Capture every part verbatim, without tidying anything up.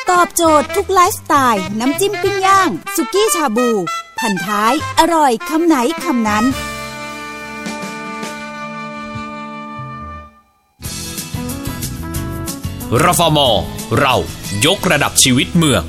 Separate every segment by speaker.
Speaker 1: ตอบโจทย์ทุกไลฟ์สไตล์น้ำจิ้มปิ้งย่างสุกี้ชาบูพันท้ายอร่อยคำไหนคำนั้น
Speaker 2: รฟม.เรายกระดับชีวิตเมือง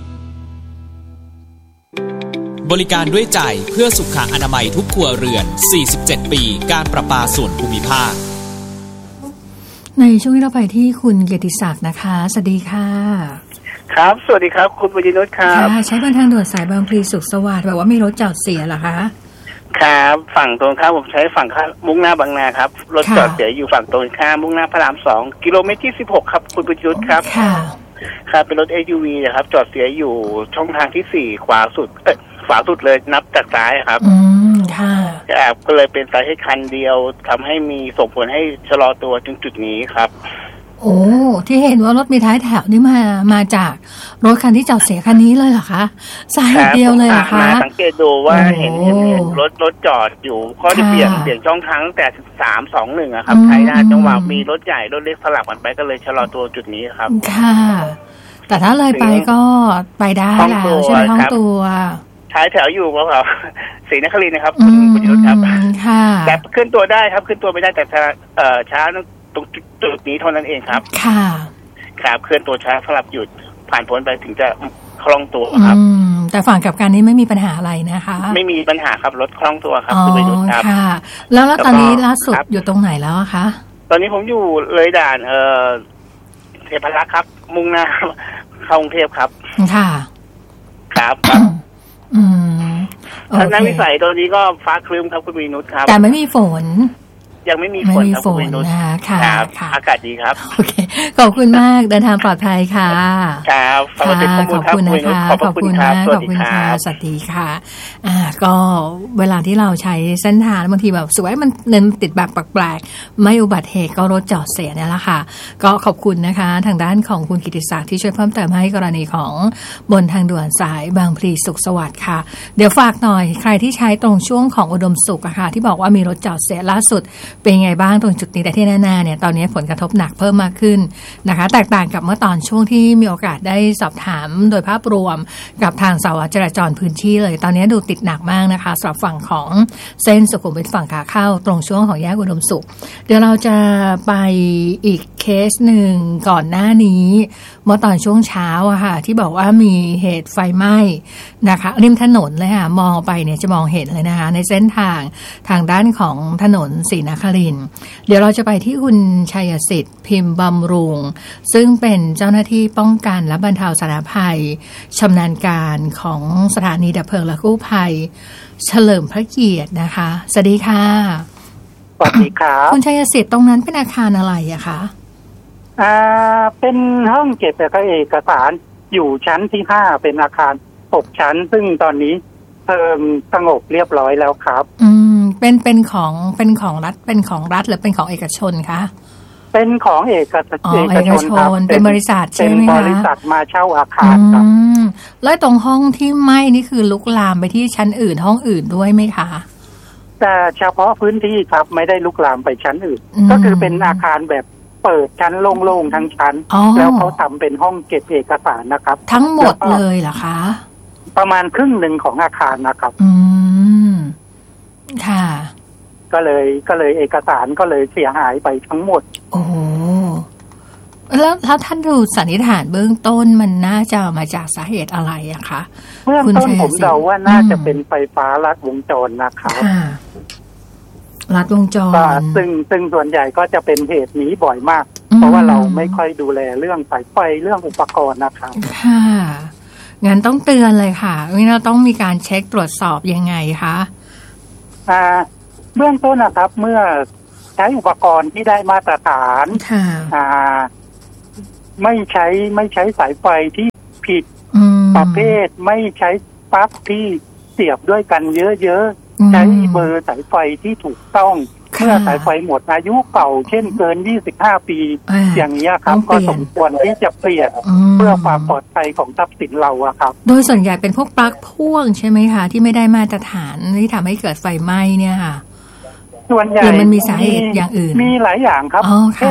Speaker 2: บริการด้วยใจเพื่อสุขอนามัยทุกครัวเรือนสี่สิบเจ็ดปีการประปาส่วนภูมิภาค
Speaker 3: ในช่วงนี้เราไปที่คุณเกียรติศักดิ์นะคะสวัสดีค่ะ
Speaker 4: ครับสวัสดีครับคุณวจินุชครับ
Speaker 3: ค่ะใช้บนทางด่วนสายบางพลีสุขสวัสดิ์แบบว่ามีรถจอดเสียเหรอคะ
Speaker 4: ครับฝั่งตรงข้ามผมใช้ฝั่งข้ามมุ่งหน้าบางนาครับรถจอดเสียอยู่ฝั่งตรงข้ามมุ่งหน้าพระรามสองกิโลเมตรที่สิบหกครับคุณวจินุชครับ
Speaker 3: ค่ะ
Speaker 4: ครับเป็นรถ เอส ยู วี นะครับจอดเสียอยู่ช่องทางที่สี่ขวาสุดเอ้ยขวาสุดเลยนับจากซ้ายครับ
Speaker 3: อืมค่ะ
Speaker 4: ครับก็เลยเป็นสาเหตุคันเดียวทำให้มีส่งผลให้ชะลอตัวถึงจุดนี้ครับ
Speaker 3: โอ้ที่เห็นว่ารถมีท้ายแถวนี่มามาจากรถคันที่จอดเสียคันนี้เลยเหรอคะสาเหตุเดียวเลยเหรอคะ
Speaker 4: สังเกตดูว่าเห็นเห็นเห็นรถรถจอดอยู่ข้อที่เปลี่ยนเปลี่ยนช่องทางตั้งแต่สาม สอง หนึ่งอะครับใช้ได้จังหวะมีรถใหญ่รถเล็กสลับกันไปก็เลยชะลอตัวจุดนี้ครับ
Speaker 3: ค่ะแต่ถ้าเลยไปก็ไปได้แล้วใช่ไหมห้องตัว
Speaker 4: ท้ายแถวอยู่ครับศรีนครินทร์นะครับคุณคุณยุทธครับ
Speaker 3: ค่ะ
Speaker 4: แต่ขึ้นตัวได้ครับขึ้นตัวไม่ได้แต่เอ่อช้าตรงจุดนี้เท่านั้นเองครับ
Speaker 3: ค่ะ
Speaker 4: ครับเคลื่อนตัวช้าสลับหยุดผ่านพ้นไปถึงจะคล่องตัวครับ
Speaker 3: แต่ฝั่งกับการนี้ไม่มีปัญหาอะไรนะคะ
Speaker 4: ไม่มีปัญหาครับรถคล่องตัวครับคุณยุทธครับ
Speaker 3: ค่ะแล้วแล้วตอนนี้ล่าสุดอยู่ตรงไหนแล้วคะ
Speaker 4: ตอนนี้ผมอยู่เลยด่านเอ่อเทพรักษ์ครับมุ่งหน้าเข้ากรุงเทพครับ
Speaker 3: ค่ะ
Speaker 4: ครับ
Speaker 3: อืม
Speaker 4: ทัศนวิสัยตอนนี้ก็ฟ้าครึ้มครับคุณวินุชครับ
Speaker 3: แต่ไม่มีฝน
Speaker 4: ยังไม่มีฝนครับคุณวินุช
Speaker 3: ค่ะ
Speaker 4: อากาศดีครับ
Speaker 3: โอเคขอบคุณมากเดินทางปลอดภัยค่ะ
Speaker 4: ครับขอบคุณนะคะ
Speaker 3: ขอบคุณนะขอบคุณค่ะสวัสดีค่ะอ่าก็เวลาที่เราใช้เส้นทางบางทีแบบสวยมันเน้นติดแบบแปลกๆไม่อุบัติเหตุก็รถจอดเสียเนี่ยแหละค่ะก็ขอบคุณนะคะทางด้านของคุณกิติศักดิ์ที่ช่วยเพิ่มเติมให้กรณีของบนทางด่วนสายบางพลีสุขสวัสดิ์ค่ะเดี๋ยวฝากหน่อยใครที่ใช้ตรงช่วงของอุดมสุขอะค่ะที่บอกว่ามีรถจอดเสียล่าสุดเป็นไงบ้างตรงจุดนี้แต่ที่แน่ๆเนี่ยตอนนี้ผลกระทบหนักเพิ่มมากขึ้นนะคะแตกต่างกับเมื่อตอนช่วงที่มีโอกาสได้สอบถามโดยภาพรวมกับทางสารวัตรจราจรพื้นที่เลยตอนนี้ดูติดหนักมากนะคะสำหรับฝั่งของเส้นสุขุมวิทฝั่งขาเข้าตรงช่วงของแยกอุดมสุขเดี๋ยวเราจะไปอีกเคสหนึ่งก่อนหน้านี้เมื่อตอนช่วงเช้าอะค่ะที่บอกว่ามีเหตุไฟไหม้นะคะริมถนนเลยค่ะมองไปเนี่ยจะมองเห็นเลยนะคะในเส้นทางทางด้านของถนนศรีนครินทร์เดี๋ยวเราจะไปที่คุณชัยสิทธิ์พิมพ์บำรุงซึ่งเป็นเจ้าหน้าที่ป้องกันและบรรเทาสาธารณภัยชำนาญการของสถานีดับเพลิงและกู้ภัยเฉลิมพระเกียรตินะคะสวัสดีค่ะ
Speaker 5: สวัสดีครับ
Speaker 3: คุณชัยสิทธิ์ตรงนั้นเป็นอาคารอะไรอะคะ
Speaker 5: อ่าเป็นห้องเก็บเอกสารอยู่ชั้นที่ห้าเป็นอาคารหกชั้นซึ่งตอนนี้เพิ่มสงบเรียบร้อยแล้วครับ
Speaker 3: อืมเป็นเป็นของเป็นของรัฐเป็นของรัฐหรือเป็นของเอกชนคะ
Speaker 5: เป็นของเอกชนเอกชนครับ
Speaker 3: เป็นบริษัทใช่ไหมคะ
Speaker 5: เป็นบริษัทมาเช่าอาคารครับ
Speaker 3: แล้วตรงห้องที่ไหม้นี่คือลุกลามไปที่ชั้นอื่นห้องอื่นด้วยไหมคะ
Speaker 5: แต่เฉพาะพื้นที่ครับไม่ได้ลุกลามไปชั้นอื่นก็คือเป็นอาคารแบบเปิดชั้นโล่งๆทั้งชั้นแล้วเขาทำเป็นห้องเก็บเอกสารนะครับ
Speaker 3: ทั้งหมดเลยเหรอคะ
Speaker 5: ประมาณครึ่งหนึ่งของอาคารนะครับ
Speaker 3: อืมค่ะ
Speaker 5: ก็เลยก็เลยเอกสารก็เลยเสียหายไปทั้งหมด
Speaker 3: โอ้แล้วแล้วท่านดูสันนิษฐานเบื้องต้นมันน่าจะมาจากสาเหตุอะไรอะคะ
Speaker 5: เบื้องต้นผมเดาว่าน่าจะเป็นไฟฟ้าลัดวงจรนะครับ
Speaker 3: ลัดวงจร
Speaker 5: ซึ่งซึ่งส่วนใหญ่ก็จะเป็นเหตุนี้บ่อยมากเพราะว่าเราไม่ค่อยดูแลเรื่องสายไฟเรื่องอุปกรณ์นะครับ
Speaker 3: ค่ะงั้นต้องเตือนเลยค่ะว่าเราต้องมีการเช็คตรวจสอบยังไงคะ
Speaker 5: อ่าเบื้องต้นนะครับเมื่อใช้อุปกรณ์ที่ได้มาตรฐานอ่าไม่ใช้ไม่ใช้สายไฟที่ผิดประเภทไม่ใช้ปลั๊กที่เสียบด้วยกันเยอะๆใช้เบอร์สายไฟที่ถูกต้องเมื่อสายไฟหมดอายุเก่าเช่นเกินยี่สิบห้าปีอย่างนี้ครับก็สมควรที่จะเปลี่ยนเพื่อความปลอดภัยของทรัพย์สินเราอะครับ
Speaker 3: โดยส่วนใหญ่เป็นพวกปลั๊กพ่วงใช่ไหมคะที่ไม่ได้มาตรฐานที่ทำให้เกิดไฟไหม้เนี่ยค่ะ
Speaker 5: ส่วนใหญ่
Speaker 3: มันมีสาเหตุอย่างอื่น
Speaker 5: มีหลายอย่างครับเช่น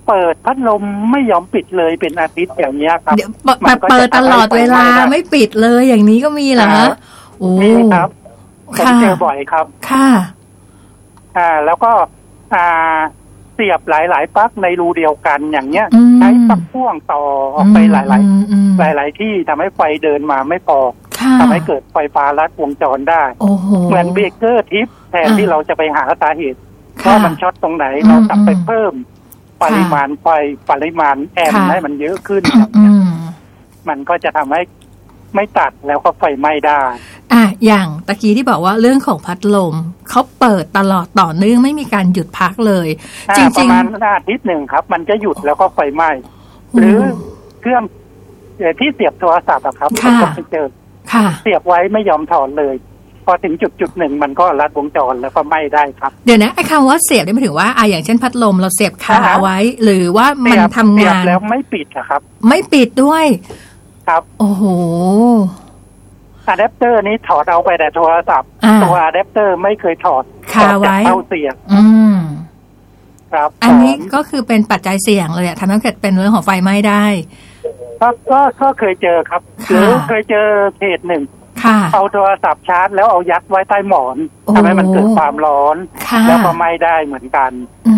Speaker 5: เปิดพัดลมไม่ยอมปิดเลยเป็นอาทิตย์อย่างเงี้ยครับ
Speaker 3: แบบเปิดตลอดเวลาไม่ปิดเลยอย่างนี้ก็มีเหรอฮะโอ้
Speaker 5: ครับผมเจอบ่อยครับ
Speaker 3: ค่ะ
Speaker 5: อ่าแล้วก็อ่าเสียบหลายๆปลั๊กในรูเดียวกันอย่างเงี้ยใช้ปลั๊กพ่วงต่อออกไปหลายๆหลายๆที่ทำให้ไฟเดินมาไม่พอทำให้เกิดไฟฟ้าลัดวงจรได้เหมือนเบรกเกอร์ทิปแทนที่เราจะไปหาสาเหตุว่ามันช็อตตรงไหนเรากลับไปเพิ่มปริมาณไฟปริมาณแอมป์ให้มันเยอะขึ้นมันก็จะทำให้ไม่ตัดแล้วก็ไฟไหม้ได้
Speaker 3: อ่ะอย่างตะกี้ที่บอกว่าเรื่องของพัดลมเขาเปิดตลอดต่อเนื่องไม่มีการหยุดพักเลย
Speaker 5: จริงๆประมาณอาทิตย์หนึ่งครับมันจะหยุดแล้วก็ไฟไหม้หรือเครื่องที่เสียบโทรศัพท์อะครับผมก็ไปเจอเสียบไว้ไม่ยอมถอนเลยพอถึงจุดจุดหนึ่งมันก็ลัดวงจรแล้วก็ไหม้ได้ครับ
Speaker 3: เดี๋ยวนะไอ้คำว่าเสียบนี่หมายถึงว่าอ่ะอย่างเช่นพัดลมเราเสียบคาไว้หรือว่ามันทำงาน
Speaker 5: แล้วไม่ปิดอะครับ
Speaker 3: ไม่ปิดด้วย
Speaker 5: ครับ
Speaker 3: โอ้โห
Speaker 5: อะแดปเตอร์นี้ถอดเอาไปแต่โทรศัพท์ตัวอะแดปเตอร์ไม่เคยถอด
Speaker 3: คาไว้
Speaker 5: เข้าเสียบ
Speaker 3: อืม
Speaker 5: ครับ
Speaker 3: อันนี้ก็คือเป็นปัจจัยเสี่ยงเลยอะทำให้เกิดเป็นเรื่องของไฟไหม้ได้
Speaker 5: ก็ก็ก็เคยเจอครับหรือเคยเจอเหตุหนึ่งเอาโทรศัพท์ชาร์จแล้วเอายัดไว้ใต้หมอนทำให้มันเกิดความร้อนแล้วก็ไหม้ได้เหมือนกัน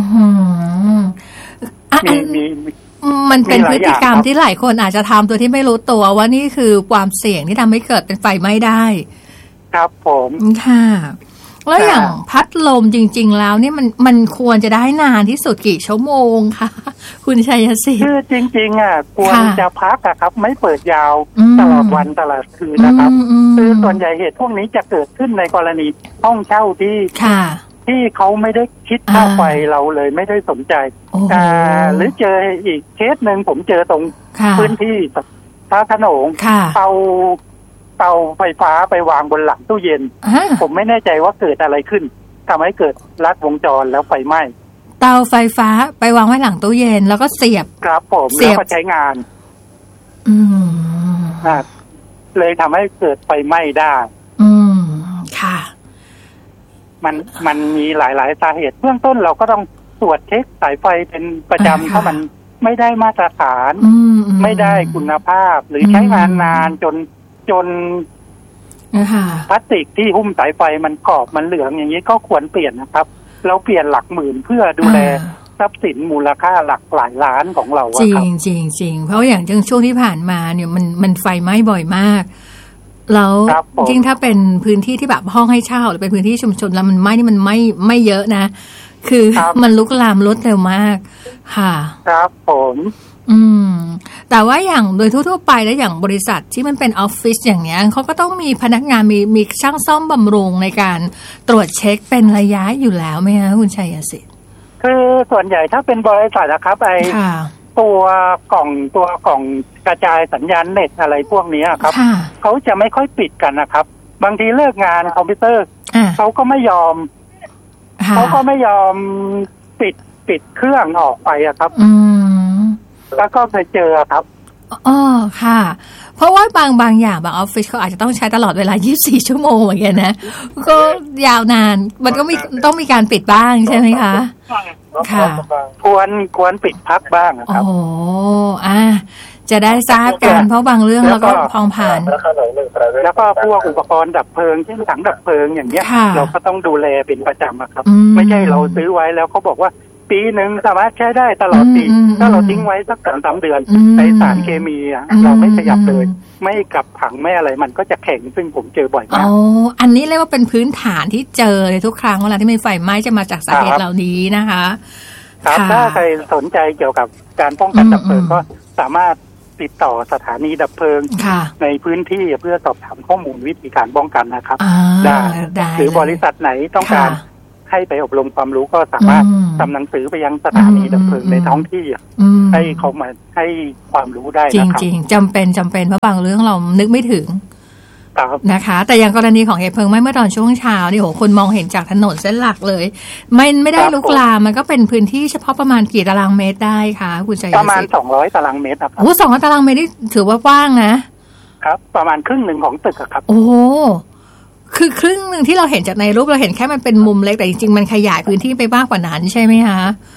Speaker 5: มีมี
Speaker 3: มันเป็นพฤติกรรมที่หลายคนอาจจะทำตัวที่ไม่รู้ตัวว่านี่คือความเสี่ยงที่ทำให้เกิดเป็นไฟไหม้ได้
Speaker 5: ครับผม
Speaker 3: ค่ะแล้วอย่างพัดลมจริงๆแล้วนี่มันมันควรจะได้นานที่สุดกี่ชั่วโมงคะคุณชัยศิษย์
Speaker 5: คือจริงๆอ่ะควรจะพักอะครับไม่เปิดยาวตลอดวันตลอดคืนนะครับคือส่วนใหญ่เหตุพวกนี้จะเกิดขึ้นในกรณีห้องเช่าที่ที่เขาไม่ได้คิดค่าไฟเราเลยไม่ได้สนใจอ่าหรือเจออีกเคสหนึ่งผมเจอตรงพื้นที่ท่าขนงเอาเตาไฟฟ้าไปวางบนหลังตู้เย็นผมไม่แน่ใจว่าเกิดอะไรขึ้นทำให้เกิดลัดวงจรแล้วไฟไหม้
Speaker 3: เตาไฟฟ้าไปวางไว้หลังตู้เย็นแล้วก็เสียบ
Speaker 5: ครับผมแล้วก็ใช้งาน
Speaker 3: อืม
Speaker 5: เลยทำให้เกิดไฟไหม้ได้
Speaker 3: อืมค่ะ
Speaker 5: มันมันมีหลายๆสาเหตุเบื้องต้นเราก็ต้องตรวจเช็คสายไฟเป็นประจำถ้ามันไม่ได้มาตรฐานไม่ได้คุณภาพหรือใช้งานนานจนจนพลาสติกที่หุ้มสายไฟมันกรอบมันเหลืองอย่างนี้ก็ควรเปลี่ยนนะครับเราเปลี่ยนหลักหมื่นเพื่อดูแลทรัพย์สินมูลค่าหลักหลายล้านของเรา
Speaker 3: จริงจริงจริงเพราะอย่างช่วงที่ผ่านมาเนี่ยมันมันไฟไหม้บ่อยมากแล้วจริงถ้าเป็นพื้นที่ที่แบบห้องให้เช่าหรือเป็นพื้นที่ชุมชนแล้วมันไหม้นี่มันไม่ไม่เยอะนะคือมันลุกลามรวดเร็วมากค่ะ
Speaker 5: ครับผม
Speaker 3: อืมแต่ว่าอย่างโดยทั่วๆไปแล้วอย่างบริษัทที่มันเป็นออฟฟิศอย่างเนี้ยเขาก็ต้องมีพนักงานมีมีช่างซ่อมบำรุงในการตรวจเช็คเป็นระยะอยู่แล้วไหมคะคุณชัยศิษย์
Speaker 5: คือส่วนใหญ่ถ้าเป็นบริษัทนะครับไอตัวกล่องตัวกล่องกระจายสัญญาณเน็ตอะไรพวกนี้ครับเขาจะไม่ค่อยปิดกันนะครับบางทีเลิกงานคอมพิวเตอร์เขาก็ไม่ยอมเขาก็ไม่ยอมปิดปิดเครื่องออกไปอะครับแล้วก็เคยเจอครับ
Speaker 3: อ๋อค่ะเพราะว่าบางบางอย่างบางออฟฟิศเขาอาจจะต้องใช้ตลอดเวลายี่สิบสี่ชั่วโมงเหมือนกันนะก็ยาวนานมันก็มีต้องมีการปิดบ้างใช่ไหมคะค่ะ
Speaker 5: ควรควรปิดพักบ้างครับ
Speaker 3: โอ้อ่ะจะได้ทราบกันเพราะบางเรื่องแล้วก็พองผ่าน
Speaker 5: แล้วก็พวกอุปกรณ์ดับเพลิงเช่นถังดับเพลิงอย่างเงี้ยเราก็ต้องดูแลเป็นประจำครับไม่ใช่เราซื้อไว้แล้วเขาบอกว่าปีหนึ่งสามารถใช้ได้ตลอดปีถ้าเราทิ้งไว้สักสองสามเดือนในสารเคมีเราไม่ขยับเลยไม่กลับถังไม่อะไรมันก็จะแข็งซึ่งผมเจอบ่อยมาก
Speaker 3: อ๋ออันนี้เรียกว่าเป็นพื้นฐานที่เจอเลยทุกครั้งเวลาที่มีไฟไหม้จะมาจากสาเหตุเหล่านี้นะคะ
Speaker 5: ครับถ้าใครสนใจเกี่ยวกับการป้องกันดับเพลิงก็สามารถติดต่อสถานีดับเพลิงในพื้นที่เพื่อสอบถามข้อมูลวิธีการป้องกันนะครับได้หรือบริษัทไหนต้องการให้ไปอบรมความรู้ก็สามารถทำหนังสือไปยังสถานีดับเพลิงในท้องที่ให้เขามาให้ความรู้ได้นะครับ
Speaker 3: จริงๆจำเป็นจำเป็นเพราะบางเรื่องเรานึกไม่ถึงนะคะแต่อย่างกรณีของเหตุเพลิงไหม้เมื่อตอนช่วงเช้านี่โหคนมองเห็นจากถนนเส้นหลักเลยไม่ไม่ได้ลุกลามมันก็เป็นพื้นที่เฉพาะประมาณกี่ตารางเมตรได้คะคุณชัยศิษย์
Speaker 5: ประมาณสองร้อยตารางเมตรครับ
Speaker 3: โอ้สองร้อยตารางเมตรนี่ถือว่ากว้าง
Speaker 5: นะครับประมาณครึ่งหนึ่งของตึกครับ
Speaker 3: โอ้คือครึ่งหนึ่งที่เราเห็นจากในรูปเราเห็นแค่มันเป็นมุมเล็กแต่จริงๆมันขยายพื้นที่ไปมากกว่านั้นใช่ไหมคะ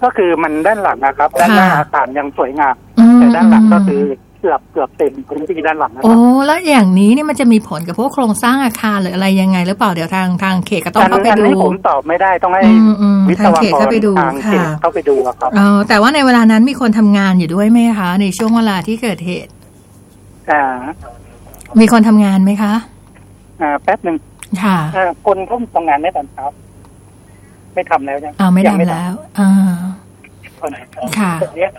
Speaker 5: ก็คือมันด้านหลังนะครับด้านหน้าอาคารยังสวยงามแต่ด้านหลังก็คือเกือบเกือบเต็มพื้นที่ด้านหลังนะครับ
Speaker 3: โอ้แล้วอย่างนี้นี่มันจะมีผลกับพวกโครงสร้างอาคารหรืออะไรยังไงหรือเปล่าเดี๋ยวทางทางเขตก็ต้องเข้าไปดู
Speaker 5: อันนี้ผมตอบไม่ได้ต้องให้วิศวกรเข้าไปดูค่ะเข้าไปดูครับ
Speaker 3: อ๋อแต่ว่าในเวลานั้นมีคนทำงานอยู่ด้วยไหมคะในช่วงเวลาที่เกิดเหตุ
Speaker 5: อ่า
Speaker 3: มีคนทำงานไหมคะ
Speaker 5: อ่าแป๊บนึง
Speaker 3: ค่ะ
Speaker 5: คนเขาทำงานไม่ตอนเช้าไม่ทำแล้วยัง
Speaker 3: อ่าไม่ทำแล้วอ่าค่ะ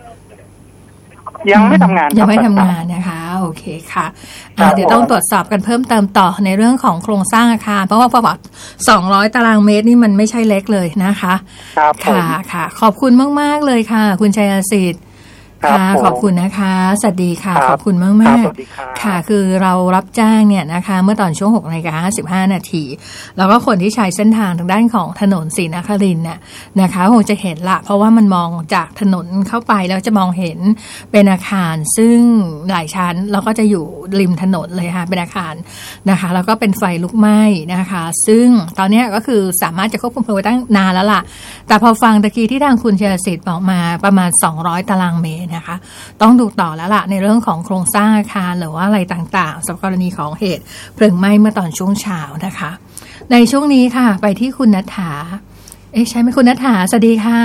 Speaker 5: ยังไม่ทำงาน
Speaker 3: ยังไม่ทำงานนะคะโอเคค่ะเดี๋ยวต้องตรวจสอบกันเพิ่มเติมต่อในเรื่องของโครงสร้างอาคารเพราะว่าประวัติสองร้อยตารางเมตรนี่มันไม่ใช่เล็กเลยนะคะค่ะค่ะขอบคุณมากๆเลยค่ะคุณชัยสิทธิ์ค่ะขอบคุณนะคะสวัสดีค่ะขอบคุณมากมากค่ะคือเรารับจ้างเนี่ยนะคะเมื่อตอนช่วงหกนาฬิกาห้าสิบห้านาทีแล้วก็คนที่ใช้เส้นทางทางด้านของถนนศรีนครินทร์เนี่ยนะคะคงจะเห็นละเพราะว่ามันมองจากถนนเข้าไปแล้วจะมองเห็นเป็นอาคารซึ่งหลายชั้นแล้วก็จะอยู่ริมถนนเลยค่ะเป็นอาคารนะคะแล้วก็เป็นไฟลุกไหม้นะคะซึ่งตอนนี้ก็คือสามารถจะควบคุมเพลิงไว้ตั้งนานแล้วล่ะแต่พอฟังตะกี้ที่ทางคุณชัยสิทธิ์บอกมาประมาณสองร้อยตารางเมตรนะคะต้องดูต่อแล้วล่ะในเรื่องของโครงสร้างอาคารหรือว่าอะไรต่างๆสำหรับกรณีของเหตุเพลิงไหม้เมื่อตอนช่วงเช้านะคะในช่วงนี้ค่ะไปที่คุณณัฐฐาเอ๊ะใช่ไหมคุณณัฐฐาสวัสดีค่ะ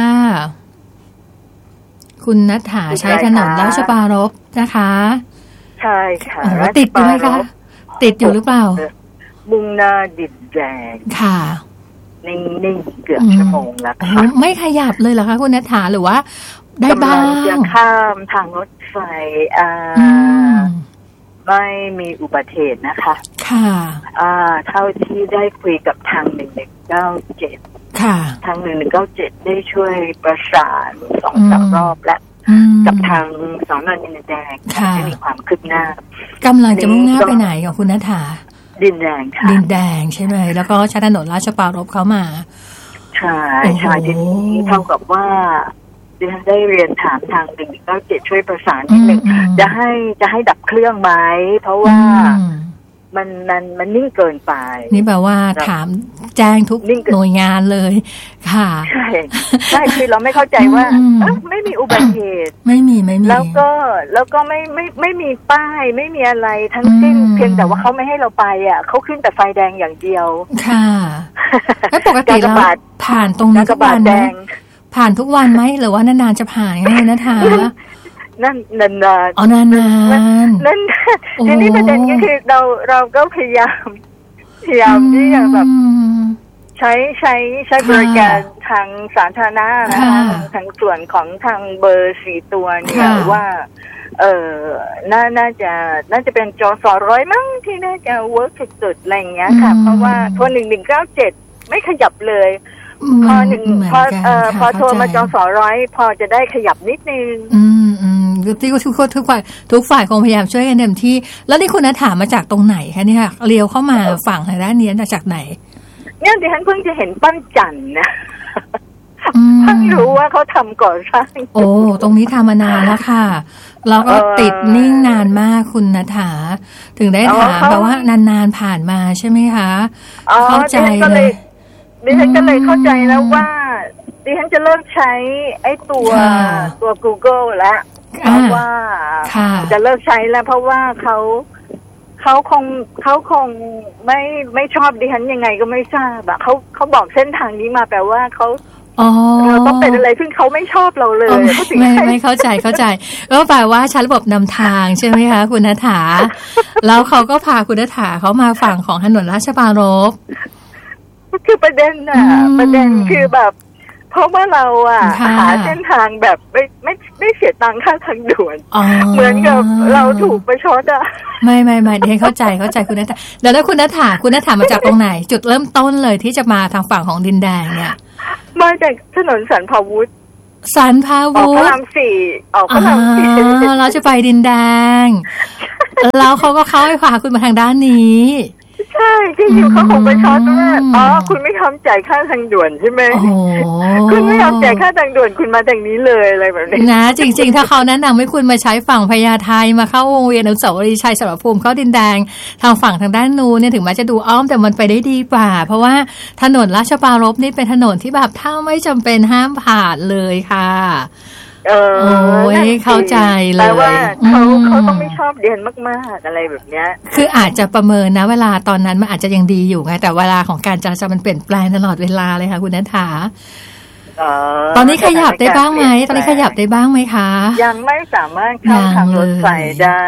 Speaker 3: คุณณัฐฐาใช้ถนนราชปรารภนะคะ
Speaker 6: ใช่ค่ะ
Speaker 3: ติดอยู่ไหมคะติดอยู่หรือเปล่า
Speaker 6: มุ่งหน้าดินแดง
Speaker 3: ค่ะ
Speaker 6: นิ่งๆเกือบชั่วโมงแล้วค่ะ
Speaker 3: ไม่ขยับเลยเหรอคะคุณณัฐฐาหรือว่าได้บ้าง
Speaker 6: จะข้ามทางรถไฟอ่าไม่มีอุบัติเหตุนะคะ
Speaker 3: ค่ะ
Speaker 6: อ่าเท่าที่ได้คุยกับทางหนึ่งหนึ่งเก้าเจ็ด
Speaker 3: ค่ะ
Speaker 6: ทางหนึ่งหนึ่งเก้าเจ็ดได้ช่วยประสานสองสามรอบแล้วกับทางสอนอดินแดงให้มีความคืบหน้าก
Speaker 3: ำลังจะมุ่งหน้าไปไหนของคุณณัฐฐา
Speaker 6: ดินแดงค่ะ
Speaker 3: ดินแดงใช่ไหมแล้วก็ใช้ถนนราชปรารภเข้ามา
Speaker 6: ใช่ใช่ทีนี้เท่ากับว่าดิฉันได้เรียนถามทางหนึ่งหนึ่งเก้าเจ็ดช่วยประสานนิดนึงจะให้จะให้ดับเครื่องไหมเพราะว่ามันมันมันนิ่งเกินไป
Speaker 3: นี่แปลว่าถามแจ้งทุกหน่วยงานเลยค่ะ
Speaker 6: ใช่ใช่คือเราไม่เข้าใจว่าไม่มีอุบัติเหตุ
Speaker 3: ไม่มีไม่มี
Speaker 6: แล้วก็แล้วก็ไม่ไม่ไม่มีป้ายไม่มีอะไรทั้งสิ้นเพียงแต่ว่าเขาไม่ให้เราไปอ่ะเขาขึ้นแต่ไฟแดงอย่างเดียว
Speaker 3: ค่ะแล้วปกติเราผ่านตรงนี้ทุกวันไหมผ่านทุกวันไหมหรือว่านานๆจะผ่านไงนะทา
Speaker 6: นั่นนาน
Speaker 3: ๆอ๋อนาน
Speaker 6: ๆนั่นทีนี้ประเด็นก็คือเราเราก็พยายามพยายามที่จะแบบใช้ใช้ใช้บริการทางสาธารณะนะคะทางส่วนของทางเบอร์สี่ตัวเนี่ยว่าเออน่าน่าจะน่าจะเป็นจอสอร้อยมั้งที่น่าจะเวิร์กสุดๆอะไรอย่างเงี้ยค่ะเพราะว่าโทรหนึ่งหนึ่งเก้าเจ็ดไม่ขยับเลยพอหนึ่งพอเอ่อพอโทรมาจอสอร้อยพอจะได้ขยับนิดนึง
Speaker 3: อืมอืมที่ทุกคนทุกฝ่ายทุกฝ่ายคงพยายามช่วยกันเต็มที่แล้วนี่คุณณัฐฐามาจากตรงไหนคะเนี่ยเลี้ยวเข้ามาฝั่งทางด้านนี้มาจากไหน
Speaker 6: เนี่ยดิฉันเพิ่งจะเห็นปั้นจันทร์นะเพิ่งรู้ว่าเขาทำก่อสร้าง
Speaker 3: โอ้ตรงนี้ทำมานานแล้วค่ะแล้วก็ติดนิ่งนานมากคุณณัฐฐาถึงได้ถามแต่ว่านานๆผ่านมาใช่ไหมคะเข้าใจเลย
Speaker 6: ดิฉันก็เลยเข้าใจแล้วว่าดิฉันจะเลิกใช้ไอ้ตัวตัว Google แล้วเพราะว่าจะเลิกใช้แล้วเพราะว่าเขาเขาคงเขาคงไม่ไม่ชอบดิฉันยังไงก็ไม่ทราบอะเขาเขาบอกเส้นทางนี้มาแปลว่าเขาเราต้องเป็นอะไรซึ่งเขาไม่ชอบเราเลย
Speaker 3: ไม่ไม่เข้าใจเข้าใจก็แปลว่าใช้ระบบนำทางใช่ไหมคะคุณณัฐฐาแล้วเขาก็พาคุณณัฐฐาเขามาฝั่งของถนนราชปรารภ
Speaker 6: คือประเด็นน่ะประเด็นคือแบบเพราะว่าเราอ่ะหาเส้นทางแบบไม่ไม่ไม่เสียตังค่าทางด่วนเหมือนกับเราถูกประชดอ่ะ
Speaker 3: ไม่ไม่ไม่เดี๋ยวเข้าใจเข้าใจคุณณัฐฐาแล้วแล้วคุณณัฐฐาคุณณัฐฐามาจากตรงไหนจุดเริ่มต้นเลยที่จะมาทางฝั่งของดินแดงเนี่ย
Speaker 6: มาจากถนนสันพาวุธ
Speaker 3: สันพาวุธ
Speaker 6: ออกพระรามสี่ออกพระรามสี่
Speaker 3: เราจะไปดินแดงแล้วเขาก็เข้าให้พาคุณมาทางด้านนี้
Speaker 6: ใใช่ที่อยู่เขาคงไปช็อตว่าอ๋อคุณไม่ยอมจ่ายค่าทางด่วนใช่ไหมคุณไม่ยอมจ่ายค่าทางด่วนคุณมาทางนี้เลยอะไรแบบนี้
Speaker 3: นะจริงๆถ้าเขาแนะนำให้คุณมาใช้ฝั่งพญาไทมาเข้าวงเวียนอนุสาวรีย์ชัยสมรภูมิเข้าดินแดงทางฝั่งทางด้านนู้นเนี่ยถึงแม้จะดูอ้อมแต่มันไปได้ดีกว่าเพราะว่าถนนราชปรารภนี่เป็นถนนที่แบบถ้าไม่จำเป็นห้ามผ่านเลยค่ะ
Speaker 6: เออโอ้
Speaker 3: ยเข้าใจเลย
Speaker 6: แต่ว่าเขาเขาต้องไม่ชอบเรียนมากๆอะไรแบบเนี้ย
Speaker 3: คืออาจจะประเมินนะเวลาตอนนั้นมันอาจจะยังดีอยู่ไงแต่เวลาของการจราจรมันเปลี่ยนแปลงตลอดเวลาเลยค่ะคุณณัฐาตอนนี้ขยับได้บ้างไหมตอนนี้ขยับได้บ้างไหมคะ
Speaker 6: ยังไม่สามารถเข้าทางรถไฟได้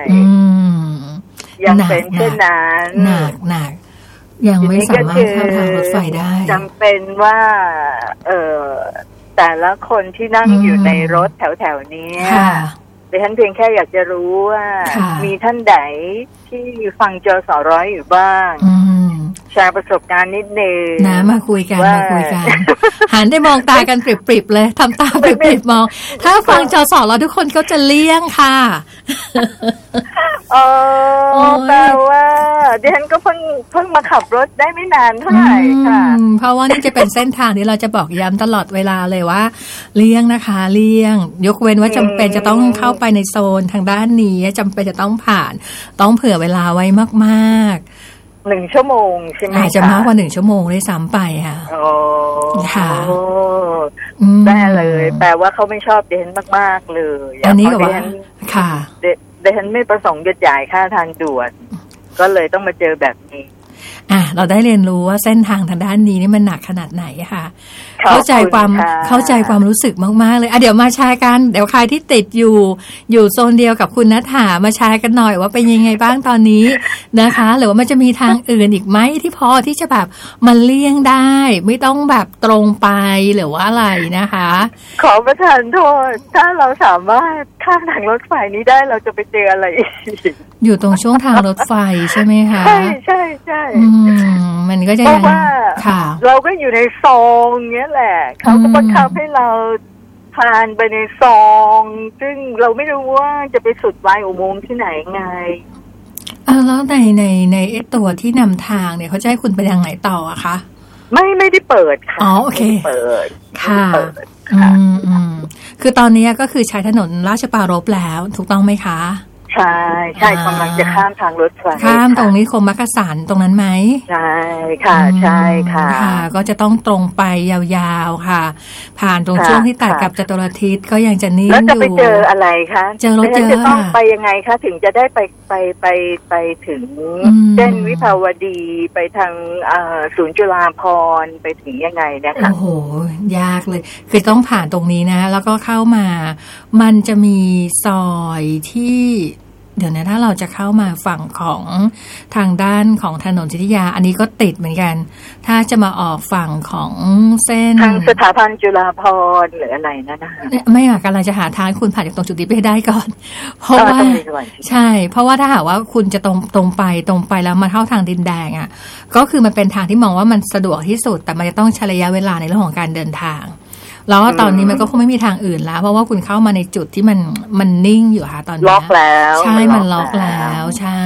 Speaker 6: ยังเป็นเช่นนั้น
Speaker 3: หนักหนักยังไม่สามารถเข้าทางรถไฟได้
Speaker 6: จำเป็นว่าเออแต่ละคนที่นั่งอยู่ในรถแถวๆนี้ดิฉันเพียงแค่อยากจะรู้ว่ามีท่านใดที่ฟังจสร้อยอยู่บ้างแชร์ประสบการณ์นิดนึง
Speaker 3: นะมาคุยกันมาคุยกันหันได้มองตากันปริบๆเลยทำตาปริบๆมองถ้าฟังจสเราทุกคนก็จะเลี่ยงค่ะ
Speaker 6: เออแปลว่าดิฉันก็เพิ่งเพิ่งมาขับรถได้ไม่นานเท่าไหร่ค่ะ
Speaker 3: เพราะว่านี่จะเป็นเส้นทางที่เราจะบอกย้ำตลอดเวลาเลยว่าเลี่ยงนะคะเลี่ยงยกเว้นว่าจำเป็นจะต้องเข้าไปในโซนทางด้านนี้จำเป็นจะต้องผ่านต้องเผื่อเวลาไว้มาก
Speaker 6: ๆหนึ่งชั่วโมงใช่ไหม
Speaker 3: อาจจะมากกว่าหนึ่งชั่วโมงได้ซ้ำไปค่ะ
Speaker 6: โอ้ค่ะแน่เลยแปลว่าเขาไม่ชอบดิฉันมากๆเลย
Speaker 3: อันนี้ก็ว่าค่ะ
Speaker 6: ดิฉันไม่ประสงค์จะจ่ายค่าทางด่วนก็เลยต้องมาเจอแบบนี้
Speaker 3: อ่ะเราได้เรียนรู้ว่าเส้นทางทางด้านนี้นี่มันหนักขนาดไหนค่ะเข้าใจความเข้าใจความรู้สึกมากๆเลยอ่ะเดี๋ยวมาแชร์กันเดี๋ยวใครที่ติดอยู่อยู่โซนเดียวกับคุณณัฐามาแชร์กันหน่อยว่าเป็นยังไงบ้างตอนนี้นะคะหรือว่ามันจะมีทางอื่นอีกไหมที่พอที่จะแบบมันเลี่ยงได้ไม่ต้องแบบตรงไปหรือว่าอะไรนะคะ
Speaker 6: ขอประทานโทษถ้าเราสามารถข้ามทางรถไฟนี้ได้เราจะไปเจออะไรอีก
Speaker 3: อยู่ตรงช่วงทางรถไฟใช่ไหมคะ
Speaker 6: ใช่ใช่ใช่
Speaker 3: มันก็จะ
Speaker 6: เพราะว่าเราก็อยู่ในซองเงี้ยแหละเขาก็บังคับให้เราผ่านไปในซองซึ่งเราไม่รู้ว่าจะไปสุดปลายอุโมงค์ที่ไหนไง
Speaker 3: เออแล้วในในในไอ้ตัวที่นำทางเนี่ยเขาจะให้คุณไปยังไหนต่ออะคะ
Speaker 6: ไม่ไม่ได้เปิดค่ะ
Speaker 3: อ๋อโอเค
Speaker 6: เปิด
Speaker 3: ค่ะอืมอืมคือตอนนี้ก็คือใช้ถนนราชปรารภแล้วถูกต้องไหมคะ
Speaker 6: ใช่ใช่กำลังจะข้ามทางรถไฟ
Speaker 3: ข้ามตรงนี้คมมักกะสันตรงนั้นไหม
Speaker 6: ใช่ค่ะใช่ค่ะ
Speaker 3: ค่ะก็จะต้องตรงไปยาวๆค่ะผ่านตรงช่วงที่ตัดกับจตุรทิศก็ยังจะนิ่งอยู่
Speaker 6: แล้วจะไปเจออะไรคะ
Speaker 3: เจอรถเจอ
Speaker 6: จะต้องไปยังไงคะถึงจะได้ไปไปไปไปถึงเส้นวิภาวดีไปทางศูนย์จุฬาภรณ์ไปถึงยังไงนะคะ
Speaker 3: โอ้โหยากเลยคือต้องผ่านตรงนี้นะแล้วก็เข้ามามันจะมีซอยที่เดี๋ยวนะถ้าเราจะเข้ามาฝั่งของทางด้านของถนนจิตยาอันนี้ก็ติดเหมือนกันถ้าจะมาออกฝั่งของเส้น
Speaker 6: ทางสถาบันจุฬาภรณ์หรืออะไรนะนะคะ
Speaker 3: ไม่อยากกำลังจะหาทางคุณผ่านจากตรงจุดนี้ไปได้ก่อนเพราะว่าใช่เพราะว่าถ้าหากว่าคุณจะตรงตรงไปตรงไปแล้วมาเข้าทางดินแดงอ่ะก็คือมันเป็นทางที่มองว่ามันสะดวกที่สุดแต่มันจะต้องใช้ระยะเวลาในเรื่องของการเดินทางแล้วตอนนี้มันก็คงไม่มีทางอื่นแล้วเพราะว่าคุณเข้ามาในจุดที่มันมันนิ่งอยู่ค่ะตอนนี้
Speaker 6: ล็อกแล้ว
Speaker 3: ใช่มันล็อกแล้วใช่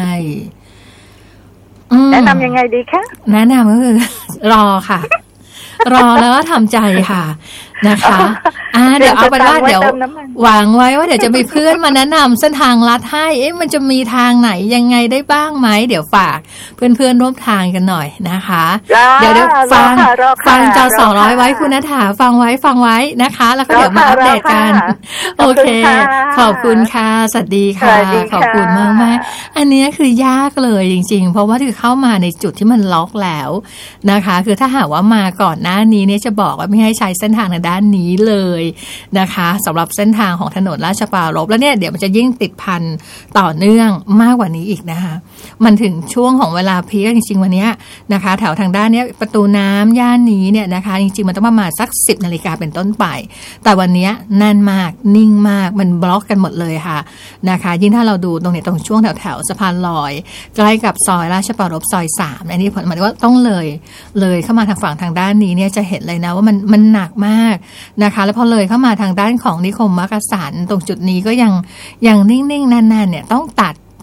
Speaker 6: แนะนำยังไงดีคะ
Speaker 3: แนะนำก็คือรอค่ะรอแล้วก็ทำใจค่ะนะคะอ่าเดี๋ยวเอาไปว่าเดี๋ยวหวังไว้ว่าเดี๋ยวจะมีเพื่อนมาแนะนำเส้นทางลัดให้เอ๊ะมันจะมีทางไหนยังไงได้บ้างไหมเดี๋ยวฝากเพื่อนๆร่วมทางกันหน่อยนะคะเดี๋ยวเดี๋ยวฟังฟังจอสองร้อยไว้คุณณัฐาฟังไว้ฟังไว้นะคะแล้วก็เดี๋ยวมาอัปเดตกันโอเคขอบคุณค่ะสวัสดีค่ะขอบคุณมากมากอันนี้คือยากเลยจริงๆเพราะว่าคือเข้ามาในจุดที่มันล็อกแล้วนะคะคือถ้าหากว่ามาก่อนหน้านี้เนี่ยจะบอกว่าไม่ให้ใช้เส้นทางในด้านนี้เลยนะคะสำหรับเส้นทางของถนนราชปรารภแล้วเนี่ยเดี๋ยวมันจะยิ่งติดพันต่อเนื่องมากกว่านี้อีกนะคะมันถึงช่วงของเวลาพีคจริงๆวันนี้นะคะแถวทางด้านนี้ประตูน้ำย่านนี้เนี่ยนะคะจริงๆมันต้องประมาณสักสิบนาฬิกาเป็นต้นไปแต่วันนี้แน่นมากนิ่งมากมันบล็อกกันหมดเลยค่ะนะคะยิ่งถ้าเราดูตรงนี้ตรงช่วงแถวแถวสะพานลอยใกล้กับซอยราชปรารภซอยสามอันนี้หมายถึงว่าต้องเลยเลยเข้ามาทางฝั่งทางด้านนี้เนี่ยจะเห็นเลยนะว่ามันมันหนักมากนะคะแล้วพอเลยเข้ามาทางด้านของนิคมมักกะสันตรงจุดนี้ก็ยังยังนิ่งๆนานๆเนี่ยต้องตัด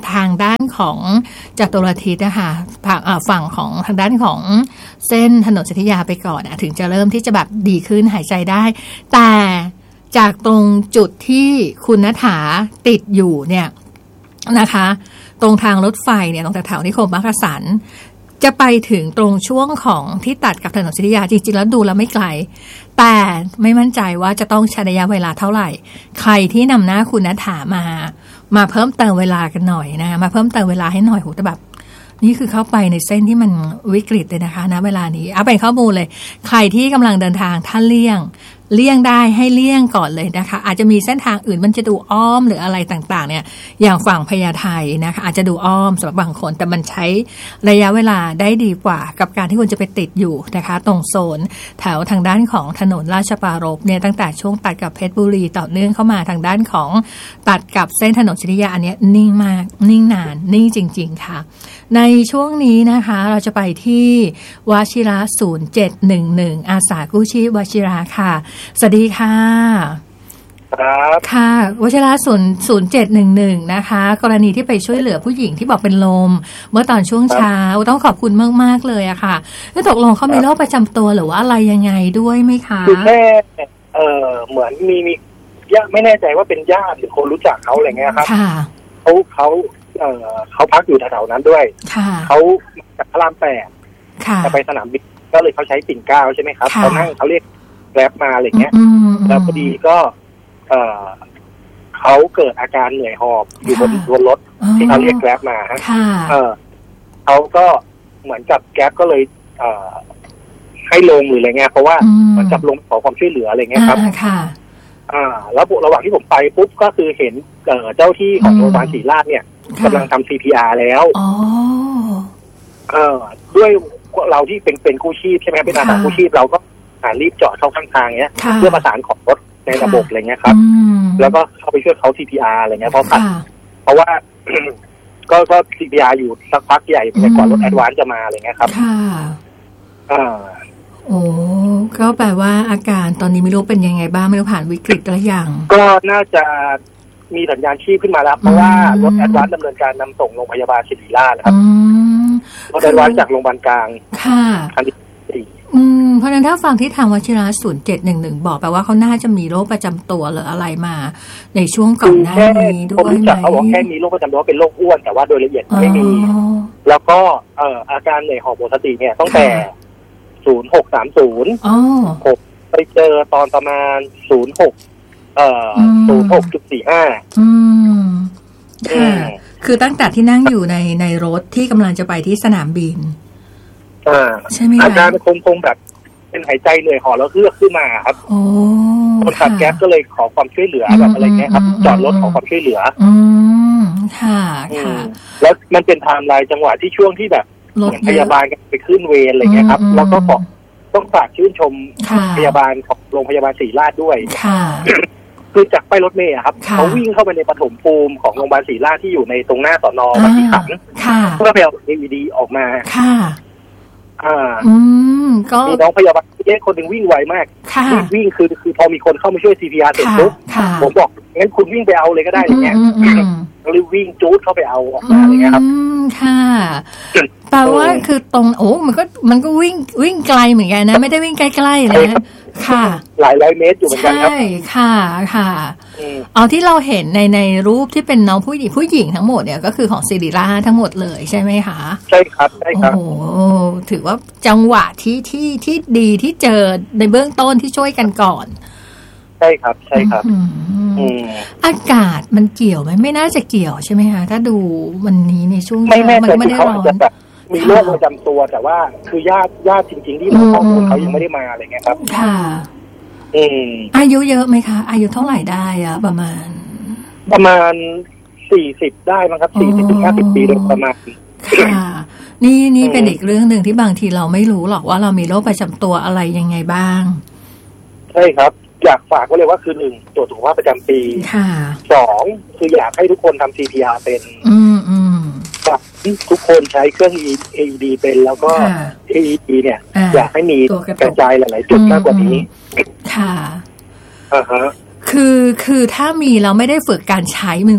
Speaker 3: ทางด้านของจัตุรทิศนะคะฝั่งฝั่งของทางด้านของเส้นถนนสิทธิยาไปก่อนนะถึงจะเริ่มที่จะแบบดีขึ้นหายใจได้แต่จากตรงจุดที่คุณณฐาติดอยู่เนี่ยนะคะตรงทางรถไฟเนี่ยตรงแถวๆนิคมมักกะสันจะไปถึงตรงช่วงของที่ตัดกับถนนสิทธิยาจริงๆแล้วดูแล้วไม่ไกลแต่ไม่มั่นใจว่าจะต้องใช้ระยะเวลาเท่าไหร่ใครที่นำหน้าคุณณฐามามาเพิ่มเติมเวลากันหน่อยนะมาเพิ่มเติมเวลาให้หน่อยโหแต่แบบนี่คือเข้าไปในเส้นที่มันวิกฤตเลยนะคะณเวลานี้เอาเป็นข้อมูลเลยใครที่กำลังเดินทางถ้าเลี่ยงเลี่ยงได้ให้เลี่ยงก่อนเลยนะคะอาจจะมีเส้นทางอื่นมันจะดูอ้อมหรืออะไรต่างๆเนี่ยอย่างฝั่งพญาไทนะคะอาจจะดูอ้อมสำหรับบางคนแต่มันใช้ระยะเวลาได้ดีกว่ากับการที่คุณจะไปติดอยู่นะคะตรงโซนแถวทางด้านของถนนราชปรารภเนี่ยตั้งแต่ช่วงตัดกับเพชรบุรีต่อเนื่องเข้ามาทางด้านของตัดกับเส้นถนนสิทธิยาอันนี้นิ่งมากนิ่งนานนิ่งจริงๆค่ะในช่วงนี้นะคะเราจะไปที่วชิระศูนย์เจ็ดหนึ่งหนึ่งอาสากู้ชีพวชิระค่ะสวัสดีค่ะ
Speaker 7: ครับ
Speaker 3: ค่ะวชิระศูนย์ศูนย์เจ็ดหนึ่งหนึ่งนะคะกรณีที่ไปช่วยเหลือผู้หญิงที่บอกเป็นลมเมื่อตอนช่วงเช้าต้องขอบคุณมากๆเลยอะค่ะแล้วตกลงเขามีโรคประจำตัวหรือว่าอะไรยังไงด้วยไหมคะ
Speaker 7: คือแค่เออเหมือนมีมีญาติไม่แน่ใจว่าเป็นญาติหรือคนรู้จักเขาอะไรเงี้ยครับเขาเขาเออเขาพักอยู่แถวๆนั้นด้วยเขาจากพระรามแปดจะไปสนามบินก็เลยเขาใช้ปิ่นเกล้าใช่ไหมครับเขานั่งเขาเรียกแกร็บมาอะไรเงี้ยแล้วพอดีก็เออเขาเกิดอาการเหนื่อยหอบอยู่บนบนรถที่เขาเรียกแกร็บมาฮะเออเขาก็เหมือนกับแกร็บก็เลยเออให้ลงหรืออะไรเงี้ยเพราะว่าเหมือนกับลงขอความช่วยเหลืออะไรเงี้ยครับอ่าแล้วระหว่างที่ผมไปปุ๊บก็คือเห็นเอ่อเจ้าที่ของโรงพยาบาลศรีราชเนี่ยกำลังทำ ซี พี อาร์ แล้วอ๋อเออด้วยเราที่เป็นเป็นกู้ชีพใช่ไหมเป็นอาสากู้ชีพเราก็หารีบจอดเข้าข้างทางเนี้ยเพื่อประสานของรถในระบบอะไรเงี้ยครับแล้วก็เข้าไปช่วยเขา ซี พี อาร์ อะไรเงี้ยเพราะเพราะว่า ก็ก็ ซี พี อาร์ อยู่สักพักใหญ่แต่ก่อนรถแอดวานซ์จะมาอะไรเงี้ยครับอ่า
Speaker 3: โอ้ก็แปลว่าอาการตอนนี้ไม่รู้เป็นยังไงบ้างไม่รู้ผ่านวิกฤตหรือยัง
Speaker 7: ก็น่าจะมีสัญญาณชีพขึ้นมาแล้วเพราะว่ารถแอดวานซ์ดำเนินการนำส่งโรงพยาบาลศิริราชนะครับรถแอดวานซ์จากโรงพยาบาลกลาง
Speaker 3: ค่ะอืมเพราะฉะนั้นถ้าฟังที่ทางวชิระศูนย์เจ็ดหนึ่งหนึ่งบอกแปลว่าเขาน่าจะมีโรคประจำตัวหรืออะไรมาในช่วงก่อนหน้านี้ด้วยไหม
Speaker 7: เขาบอกแค่มีโรคประจำตัวเป็นโรคอ้วนแต่ว่าโดยละเอียดไม่มีแล้วก็เอ่ออาการเหนื่อยหอบหมดสติเนี่ยตั้งแต่ศูนย์หกสามศูนย์หกไปเจอตอนประมาณศูนย์หกเอ่อศูนย์หกจุดสี่ห้า
Speaker 3: อืมค่ะคือตั้งแต่ที่นั่งอยู่ในในรถที่กำลังจะไปที่สนามบิน
Speaker 7: อ่าใช่ไหมอาการคงคงแบบเป็นหายใจเหนื่อยหอบแล้วเฮือกขึ้นมาครับ
Speaker 3: โอ้
Speaker 7: คนขับแก๊สก็เลยขอความช่วยเหลือแบบอะไรเงี้ยครับจอดรถขอความช่วยเหลือ
Speaker 3: อืมค่ะค่ะ
Speaker 7: แล้วมันเป็นไทม์ไลน์จังหวะที่ช่วงที่แบบพยาบาลไปขึ้นเวรอะไรเงี้ยครับแล้วก็ขอต้องฝากชื่นชมพยาบาลของโรงพยาบาลศรีราชด้วยคือจากป้ายรถเมล์ครับเขาวิ่งเข้าไปในปฐมภูมิของโรงพยาบาลศรีราชที่อยู่ในตรงหน้าสน.บางยี่ขันเพื่อไปเอา เอ อี ดี ออกมาอ่า
Speaker 3: อืมก็
Speaker 7: มีน้องพยาบาลเล็กคนหนึ่งวิ่งไวมากวิ่งคือคือพอมีคนเข้ามาช่วย ซี พี อาร์ เสร็จปุ๊บผมบอกงั้นคุณวิ่งไปเอาเลยก็ได้อย่างเงี้ยก็เลยวิ่งจู๊ดเข้าไปเอาออกมาอย่างเงี้ยครับ
Speaker 3: ค่ะแปลว่าคือตรงโอ้มันก็มันก็วิ่งวิ่งไกลเหมือนกันนะไม่ได้วิ่งใกล้ๆเลยนะค่ะ
Speaker 7: หลายร้อยเมตรอยู่เหมือนกันครับ
Speaker 3: ใช่ค่ะค่ะเอาที่เราเห็นในในรูปที่เป็นน้องผู้หญิงผู้หญิงทั้งหมดเนี่ยก็คือของศิริราชทั้งหมดเลยใช่ไหมคะ
Speaker 7: ใช่ครับใช่ครับ
Speaker 3: โอ้ถือว่าจังหวะที่ที่ที่ดีที่เจอในเบื้องต้นที่ช่วยกันก่อน
Speaker 7: ใช่ครับใช่ครับ
Speaker 3: อากาศมันเกี่ยวไหมไม่น่าจะเกี่ยวใช่ไหมคะถ้าดูวันนี้ในช่วง
Speaker 7: ไม่แน่ใจที่เขาอาจจะแบบมีโรคประจำตัวแต่ว่าคือญาติญาติจริงๆที่เราข้อมูลเขายังไม่ได้มาอะไรเงี้ยครับ
Speaker 3: ค่ะ
Speaker 7: อืม
Speaker 3: อายุเยอะไหมคะอายุเท่าไหร่ได้อะประมาณ
Speaker 7: ประมาณสี่สิบได้มั้งครับสี่สิบถึงห้าสิบปีโดยประมาณ
Speaker 3: ค่ะนี่นี่เป็นอีกเรื่องหนึ่งที่บางทีเราไม่รู้หรอกว่าเรามีโรคประจำตัวอะไรยังไงบ้าง
Speaker 7: ใช่ครับอยากฝากไว้เลยว่าคือหนึ่งตรวจสุขภาพประจำปีสองคืออยากให้ทุกคนทำ ซี พี อาร์ เป็น
Speaker 3: อืมอืม
Speaker 7: ทุกคนใช้เครื่อง เอ อี ดี เป็นแล้วก็ เอ อี ดี เนี่ยอยากให้มีกระจายหลายๆจุดมากกว่านี้
Speaker 3: ค่ะ
Speaker 7: อ่าฮะ
Speaker 3: คือคือถ้ามีเราไม่ได้ฝึกการใช้มันก็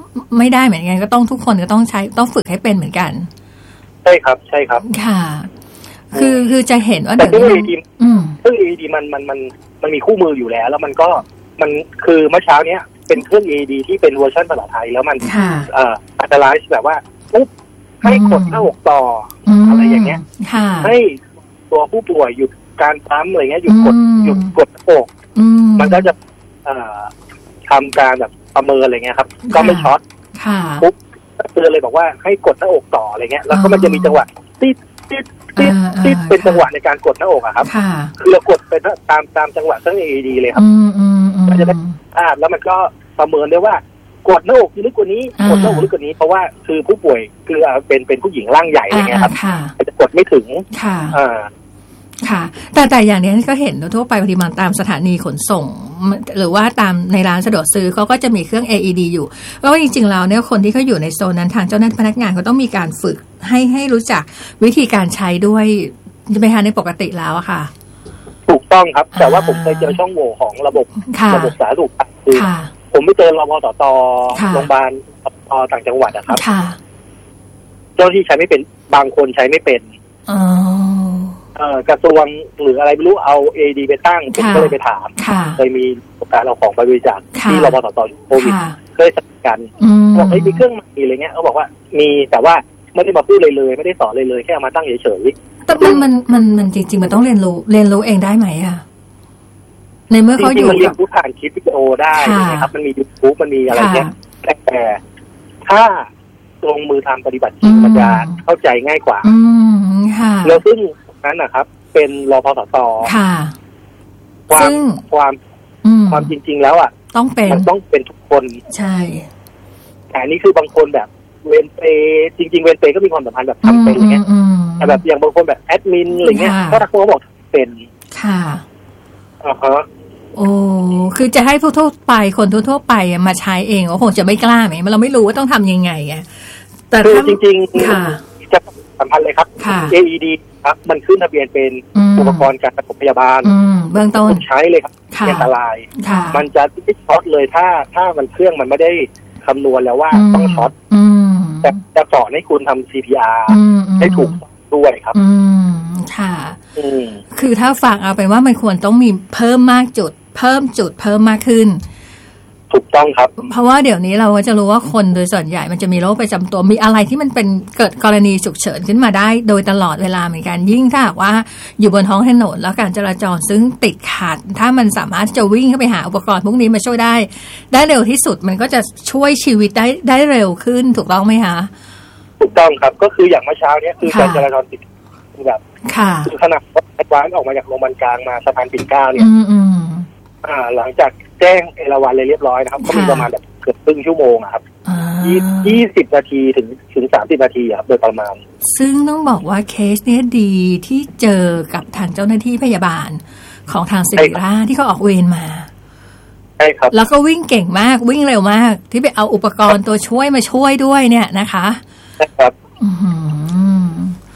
Speaker 3: ไม่ได้เหมือนกันก็ต้องทุกคนก็ต้องใช้ต้องฝึกให้เป็นเหมือนกัน
Speaker 7: ใช่ครับใช่ครับ
Speaker 3: ค่ะคือคือจะเห็นว่า
Speaker 7: แต่เครื่อง เอ อี ดี เครื่อง เอ อี ดี มันมันมันมันมีคู่มืออยู่แล้วแล้วมันก็มันคือเมื่อเช้าเนี้ยเป็นเครื่อง เอ อี ดี ที่เป็นเวอร์ชันภาษาไทยแล้วมันเอ่ออัตราแบบว่าปุ๊บให้กดหน้าอกต่ออะไรอย่างเงี้ยให้ตัวผู้ป่วยหยุดการปั๊มอะไรเงี้ยหยุดกดหยุดกดอกมันก็จะเอ่อทำการแบบประเมินอะไรเงี้ยครับก็ไม่ช็อตปุ๊บเตือนเลยบอกว่าให้กดหน้าอกต่ออะไรเงี้ยแล้วก็มันจะมีจังหวะติดติดติดติดเป็นจังหวะในการกดหน้าอกอะครับคือเรากดเป็นตามตามจังหวะเครื่อง เอ อี ดี เลยครับมันจะได้อ่าแล้วมันก็ประเมินได้ว่ากดหน้าอกลึกกว่านี้กดหน้าอกลึกกว่านี้เพราะว่าคือผู้ป่วยคือเป็นเป็นผู้หญิงร่างใหญ่อะไรเงี้ยครับจะกดไม่ถึงอ่า
Speaker 3: ค่ะแต่แต่อย่างนี้ก็เห็นทั่วไปปริมาณตามสถานีขนส่งหรือว่าตามในร้านสะดวกซื้อเขาก็จะมีเครื่อง เอ อี ดี อยู่เพราะว่าจริงๆแล้วเนี่ยคนที่เขาอยู่ในโซนนั้นทางเจ้าหน้าที่พนักงานเขาต้องมีการฝึกให้ให้รู้จักวิธีการใช้ด้วยใช่ไหมคะในปกติแล้วอะค่ะ
Speaker 7: ถูกต้องครับแต่ว่าผมเคยเจอช่องโหว่ของระบบระบบสาธารณสุขคือผมไม่เจอรพสตโรงพยาบาลต่างจังหวัดอะครับเจ้าที่ใช้ไม่เป็นบางคนใช้ไม่เป็นเอ่อกระทรวงหรืออะไรไม่รู้เอา เอ ดี ไปตั้งผมก็เลยไปถามเคยมีโอกาสเอาของไปบริจาคที่รพสตโควิดเคยสัมกันบอกเฮ้ยมีเครื่องใหม่อะไรเงี้ยเขาบอกว่ามีแต่ว่าไม่ได้มาพูดเลยเลยไม่ได้สอนเลยเลยแค่เอามาตั้งเฉย
Speaker 3: ๆแต่มันมันมันมันจริงๆมันต้องเรียนรู้เรียนรู้เองได้ไหมอะในเมื่อเขาอยู่
Speaker 7: กับผู้ผ่านคลิปวิดีโอได้นะครับมันมี YouTube มันมีอะไรเงี้ยแต่ถ้าลงมือทำปฏิบัติจริงมันจะเข้าใจง่ายกว่าแล้วซึ่งนั้นนะครับเป็นรพสตความความความจริงๆแล้วอ่ะ
Speaker 3: ต้องเป็น
Speaker 7: มันต้องเป็นทุกคน
Speaker 3: ใช่
Speaker 7: แต่นี่คือบางคนแบบเวนเปจริงๆเวนเปก็มีความสัมพันธ์แบบทำเป็นอย่างเงี้ยแต่แบบอย่างบางคนแบบแอดมินอะไรเงี้ยก็เขาบอกเป็น
Speaker 3: ค่ะ
Speaker 7: อ่าฮะ
Speaker 3: โอ้คือจะให้ทั่วๆไปคนทั่วๆไปมาใช้เองก็คงจะไม่กล้าไหมเราไม่รู้ว่าต้องทำยังไงไง
Speaker 7: แต่คือจริงๆจะสัมพันธ์เลยครับ เอ อี ดี ครับมันขึ้นทะเบียนเป็นอุปกรณ์การปฐมพยาบาล
Speaker 3: เบื้องต้น
Speaker 7: ใช้เลยครับอันตรายมันจะไม่ช็อตเลยถ้าถ้ามันเครื่องมันไม่ได้คำนวณแล้วว่าต้องช็อตแต่จะสอนให้คุณทำ ซี พี อาร์ ให้ถูกด้วยครับ
Speaker 3: ค่ะคือถ้าฟังเอาเป็นว่ามันควรต้องมีเพิ่มมากจุดเพิ่มจุดเพิ่มมากขึ้น
Speaker 7: ถูกต้องครับ
Speaker 3: เพราะว่าเดี๋ยวนี้เราจะรู้ว่าคนโดยส่วนใหญ่มันจะมีโรคประจำตัวมีอะไรที่มันเป็นเกิดกรณีฉุกเฉินขึ้นมาได้โดยตลอดเวลาเหมือนกันยิ่งถ้าว่าอยู่บนท้องถนนแล้วการจราจรซึ่งติดขัดถ้ามันสามารถจะวิ่งเข้าไปหาอุปกรณ์พวกนี้มาช่วยได้ได้เร็วที่สุดมันก็จะช่วยชีวิตได้ได้เร็วขึ้นถูกต้องไหมคะ
Speaker 7: ถูกต้องครับก็คืออย่างเมื่อเช้านี้คือการจราจรติดแบบคือขนาดรถไฟออกมาจากโรงพยาบาลกลางมาสะพานปิ่นเกล้าเนี่ยอ่าหลังจากแจ้งเอราวัณเลยเรียบร้อยนะครับก็มีประมาณแบบเกือบครึ่งชั่วโมงครับยี่สิบนาทีถึงถึงสามสิบนาทีครับโดยประมาณ
Speaker 3: ซึ่งต้องบอกว่าเคสเนี้ยดีที่เจอกับทางเจ้าหน้าที่พยาบาลของทางศิริราชที่เขาออกเวรมา
Speaker 7: ใช่ครับ
Speaker 3: แล้วก็วิ่งเก่งมากวิ่งเร็วมากที่ไปเอาอุปกรณ์ตัวช่วยมาช่วยด้วยเนี่ยนะคะ
Speaker 7: ใช่ครับ
Speaker 3: อืม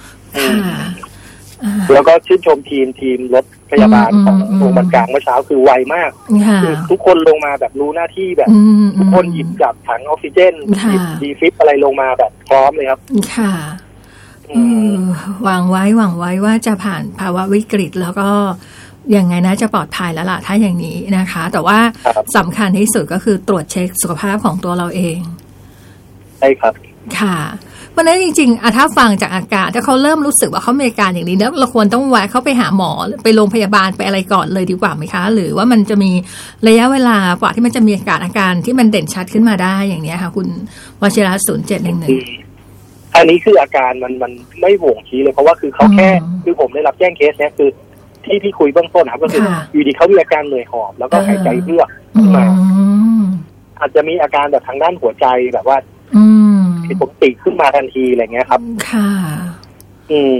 Speaker 7: แล้วก็ชื่นชมทีมทีมรถพยาบาลของโรงพยาบาลกลางเมื่อเช้าคือไวมากคือทุกคนลงมาแบบรู้หน้าที่แบบทุกคนหยิบจับถังออกซิเจนหยิบดีฟิปอะไรลงมาแบบพร้อมเลยครับ
Speaker 3: ค่ะหวังไว้หวังไว้ว่าจะผ่านภาวะวิกฤตแล้วก็ยังไงนะจะปลอดภัยแล้วล่ะถ้าอย่างนี้นะคะแต่ว่าสำคัญที่สุดก็คือตรวจเช็คสุขภาพของตัวเราเอง
Speaker 7: ใช่ครับ
Speaker 3: ค่ะเพราะนั้นจริงๆถ้าฟังจากอาการถ้าเขาเริ่มรู้สึกว่าเขามีอาการอย่างนี้แล้วเราควรต้องแวะเขาไปหาหมอไปโรงพยาบาลไปอะไรก่อนเลยดีกว่าไหมคะหรือว่ามันจะมีระยะเวลากว่าที่มันจะมีอาการอาการที่มันเด่นชัดขึ้นมาได้อย่างนี้ค่ะคุณวชิระศูนย์เจ็ดหนึ่งหนึ่ง
Speaker 7: อันนี้คืออาการมันมันไม่บ่งชี้เลยเพราะว่าคือเขาแค่คือผมได้รับแจ้งเคสเนี้ยคือที่ที่คุยเบื้องต้นนะครับก็คืออยู่ดีเขามีอาการเหนื่อยหอบแล้วก็หายใจเรือกขึ้นมาอาจจะมีอาการแบบทางด้านหัวใจแบบว่าผิดปกติขึ้นมาทันทีอะไรเงี้ยครับ
Speaker 3: ค่ะ
Speaker 7: อืม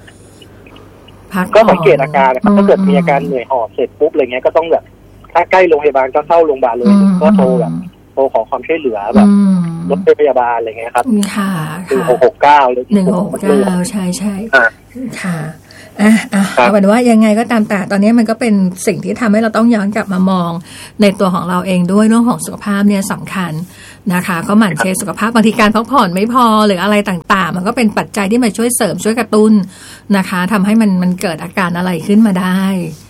Speaker 7: ก็สังเกตอาการนะครับถ้าเกิดมีอาการเหนื่อยหอบเสร็จปุ๊บอะไรเงี้ยก็ต้องแบบถ้าใกล้โรงพยาบาลก็เข้าโรงพยาบาลเลยก็โทรแบบโทรขอความช่วยเหลือแบบรถพยาบาลอะไรเงี้ยครับ
Speaker 3: ค่ะ
Speaker 7: หนึ่งหกหกเก้าหรือ
Speaker 3: หนึ่งหกเก้าใช่ใช่ค่ะอ่ะอ่ะเอาเป็นว่ายังไงก็ตามแต่ตอนนี้มันก็เป็นสิ่งที่ทำให้เราต้องย้อนกลับมามองในตัวของเราเองด้วยเรื่องของสุขภาพเนี่ยสำคัญนะคะก็หมั่นเช็คสุขภาพบางทีการพักผ่อนไม่พอหรืออะไรต่างๆมันก็เป็นปัจจัยที่มาช่วยเสริมช่วยกระตุ้นนะคะทำให้มันมันเกิดอาการอะไรขึ้นมาได้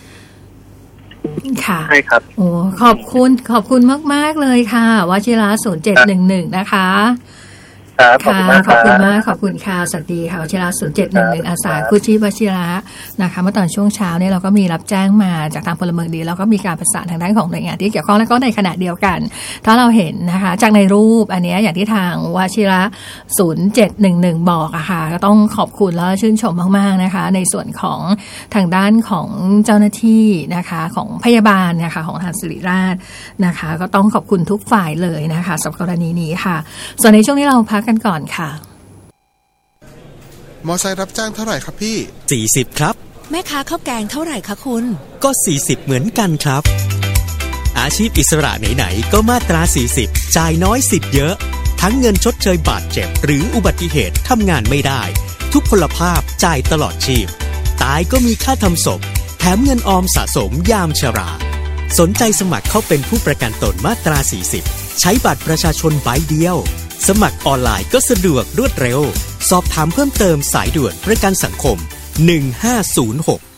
Speaker 3: ค่ะ
Speaker 7: ใช่ครับ
Speaker 3: โอ้ขอบคุณขอบคุณมากๆเลยค่ะวชิระศูนย์เจ็ดหนึ่งหนึ่งนะคะ
Speaker 7: ค่ะ
Speaker 3: ขอบคุณมากขอบคุณค่ะสวัสดีค่ะวชิระศูนย์เจ็ดหนึ่งหนึ่งอาสากู้ชีพวชิระนะคะเมื่อตอนช่วงเช้าเนี่ยเราก็มีรับแจ้งมาจากทางพลเมืองดีแล้วก็มีการประสานทางด้านของหน่วยงานที่เกี่ยวข้องแล้วก็ในขณะเดียวกันถ้าเราเห็นนะคะจากในรูปอันนี้อย่างที่ทางวชิระศูนย์เจ็ดหนึ่งหนึ่งบอกอะค่ะก็ต้องขอบคุณแล้วชื่นชมมากๆนะคะในส่วนของทางด้านของเจ้าหน้าที่นะคะของพยาบาลนะคะของทางศิริราชนะคะก็ต้องขอบคุณทุกฝ่ายเลยนะคะสำหรับกรณีนี้ค่ะส่วนในช่วงนี้เราพักกันก่อนค่ะ
Speaker 8: มอไซค์รับจ้างเท่าไหร่ครับพี่
Speaker 9: สี่สิบครับ
Speaker 10: แม่ค้าข้าวแกงเท่าไหร่คะคุณ
Speaker 9: ก็สี่สิบเหมือนกันครับอาชีพอิสระไหนๆก็มาตราสี่สิบจ่ายน้อยสิทธิ์เยอะทั้งเงินชดเชยบาดเจ็บหรืออุบัติเหตุทำงานไม่ได้ทุกพลภาพจ่ายตลอดชีพตายก็มีค่าทำศพแถมเงินออมสะสมยามชราสนใจสมัครเข้าเป็นผู้ประกันตนมาตราสี่สิบใช้บัตรประชาชนใบเดียวสมัครออนไลน์ก็สะดวกรวดเร็วสอบถามเพิ่มเติมสายด่วนประกันสังคมหนึ่งห้าศูนย์หก